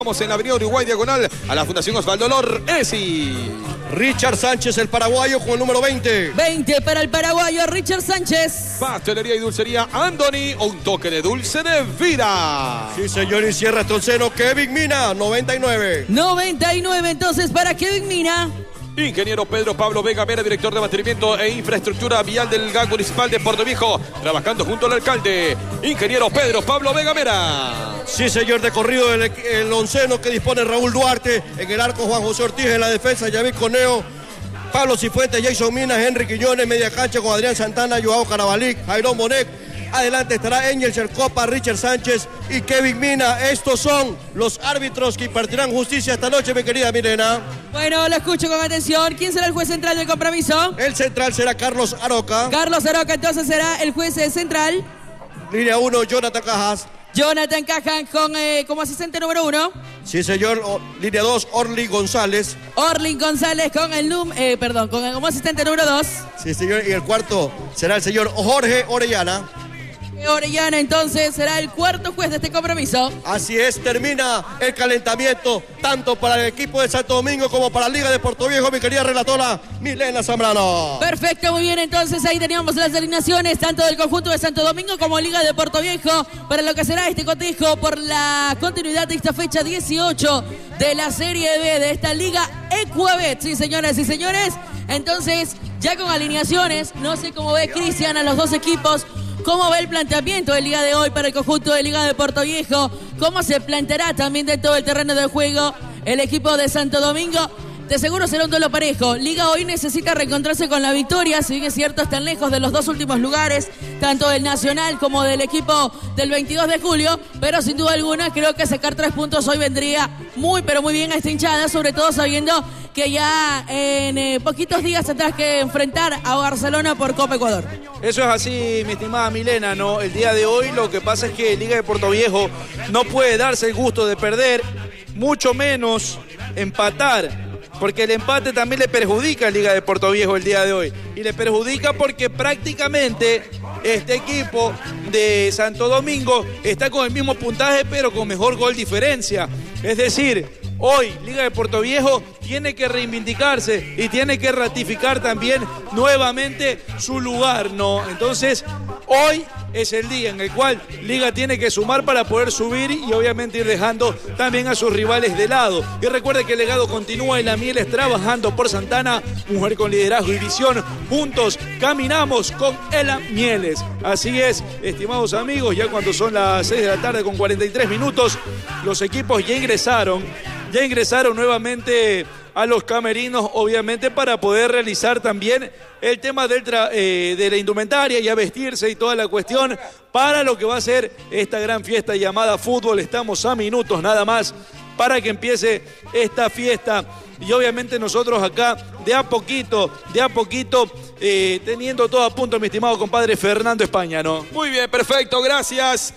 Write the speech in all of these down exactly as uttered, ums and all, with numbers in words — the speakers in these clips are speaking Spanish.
Vamos en la avenida Uruguay, diagonal a la Fundación Osvaldo Lor. Esi. Richard Sánchez, el paraguayo, con el número veinte. veinte para el paraguayo Richard Sánchez. Pastelería y dulcería Andoni, un toque de dulce de vida. Sí, señor, y cierra este onceno Kevin Mina, noventa y nueve. noventa y nueve entonces para Kevin Mina. Ingeniero Pedro Pablo Vega Vera, director de mantenimiento e infraestructura vial del G A C municipal de Puerto Viejo, trabajando junto al alcalde. Ingeniero Pedro Pablo Vega Vera. Sí, señor, de corrido el, el onceno que dispone Raúl Duarte, en el arco Juan José Ortiz, en la defensa Yavid Coneo, Pablo Cifuentes, Jason Minas, Henry Quiñones, media cancha con Adrián Santana, Joao Carabalic, Jairón Bonet. Adelante estará Angel Cercopa, Richard Sánchez y Kevin Mina. Estos son los árbitros que impartirán justicia esta noche, mi querida Milena. Bueno, lo escucho con atención. ¿Quién será el juez central del compromiso? El central será Carlos Aroca. Carlos Aroca entonces será el juez central. Línea uno, Jonathan Cajas. Jonathan Cajas con, eh, como asistente número uno. Sí, señor. O, línea dos, Orly González. Orly González con el num, eh, perdón, con el, como asistente número dos. Sí, señor. Y el cuarto será el señor Jorge Orellana. Orellana entonces será el cuarto juez de este compromiso. Así es, termina el calentamiento tanto para el equipo de Santo Domingo como para la Liga de Puerto Viejo, mi querida relatora Milena Zambrano. Perfecto, muy bien, entonces ahí teníamos las alineaciones tanto del conjunto de Santo Domingo como Liga de Puerto Viejo para lo que será este cotejo por la continuidad de esta fecha dieciocho de la Serie B de esta Liga Ecuabet. Sí, señoras y señores, entonces ya con alineaciones, no sé cómo ve Cristian a los dos equipos. ¿Cómo ve el planteamiento del día de hoy para el conjunto de Liga de Puerto Viejo? ¿Cómo se planteará también dentro del terreno de juego el equipo de Santo Domingo? De seguro será un duelo parejo. Liga hoy necesita reencontrarse con la victoria, si bien es cierto están lejos de los dos últimos lugares, tanto del Nacional como del equipo del veintidós de julio, pero sin duda alguna creo que sacar tres puntos hoy vendría muy pero muy bien a esta hinchada, sobre todo sabiendo que ya en eh, poquitos días tendrás que enfrentar a Barcelona por Copa Ecuador. Eso es así, mi estimada Milena, ¿no? El día de hoy lo que pasa es que Liga de Puerto Viejo no puede darse el gusto de perder, mucho menos empatar, porque el empate también le perjudica a Liga de Puerto Viejo el día de hoy. Y le perjudica porque prácticamente este equipo de Santo Domingo está con el mismo puntaje, pero con mejor gol diferencia. Es decir, hoy Liga de Puerto Viejo tiene que reivindicarse y tiene que ratificar también nuevamente su lugar, ¿no? Entonces, hoy es el día en el cual Liga tiene que sumar para poder subir y obviamente ir dejando también a sus rivales de lado. Y recuerde que el legado continúa y la Mieles trabajando por Santana, mujer con liderazgo y visión. Juntos caminamos con Ela Mieles. Así es, estimados amigos, ya cuando son las seis de la tarde con cuarenta y tres minutos, los equipos ya ingresaron, ya ingresaron nuevamente a los camerinos, obviamente para poder realizar también el tema del tra eh, de la indumentaria y a vestirse y toda la cuestión para lo que va a ser esta gran fiesta llamada fútbol. Estamos a minutos nada más para que empiece esta fiesta y obviamente nosotros acá de a poquito, de a poquito eh, teniendo todo a punto, mi estimado compadre Fernando España, ¿no? Muy bien, perfecto, gracias.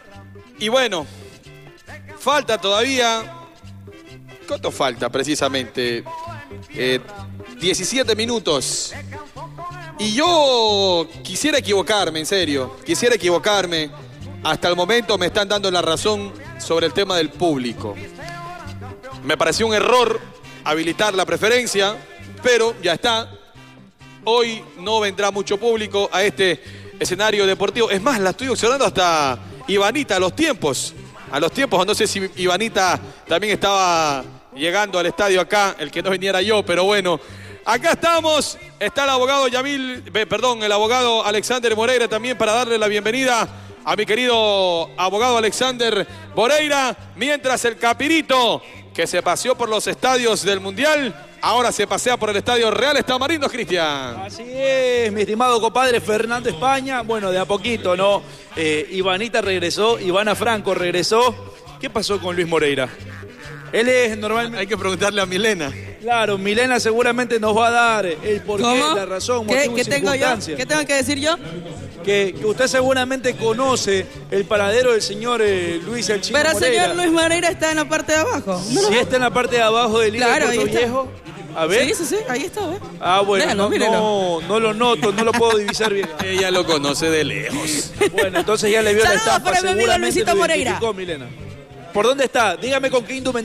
Y bueno, falta todavía... ¿Cuánto falta precisamente? Eh, diecisiete minutos. Y yo quisiera equivocarme, en serio. Quisiera equivocarme. Hasta el momento me están dando la razón sobre el tema del público. Me pareció un error habilitar la preferencia, pero ya está. Hoy no vendrá mucho público a este escenario deportivo. Es más, la estoy observando hasta Ivanita a los tiempos. A los tiempos, no sé si Ivanita también estaba llegando al estadio acá, el que no viniera yo, pero bueno. Acá estamos, está el abogado Yamil, perdón, el abogado Alexander Moreira también para darle la bienvenida a mi querido abogado Alexander Moreira, mientras el Capirito, que se paseó por los estadios del Mundial, ahora se pasea por el estadio Real Estamarindo, Cristian. Así es, mi estimado compadre Fernando España. Bueno, de a poquito, ¿no? Eh, Ivanita regresó, Ivana Franco regresó. ¿Qué pasó con Luis Moreira? Él es normalmente... Hay que preguntarle a Milena. Claro, Milena seguramente nos va a dar el porqué, ¿Cómo? la razón, ¿Qué, motivo, ¿qué tengo yo? ¿Qué tengo que decir yo? Que, que usted seguramente conoce el paradero del señor eh, Luis El Chino Pero Moreira. el señor Luis Moreira está en la parte de abajo. ¿No? Si está en la parte de abajo del Liga Claro, de Puerto ahí está. Viejo. A ver. Sí, sí, sí, ahí está, ¿ves? Ah, bueno, Míralo, no, míralo. no, no lo noto, no lo puedo divisar bien. Ella lo conoce de lejos. Bueno, entonces ya le vio la Saludos estampa, para mi amigo seguramente Luisito lo Moreira. identificó, Milena. ¿Por dónde está? Dígame con qué indumentaria